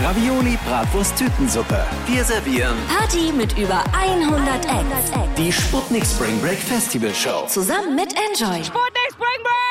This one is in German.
Ravioli, Bratwurst, Tütensuppe. Wir servieren Party mit über 100 Acts. die Sputnik Spring Break Festival Show. Zusammen mit Enjoy. Sputnik Spring Break!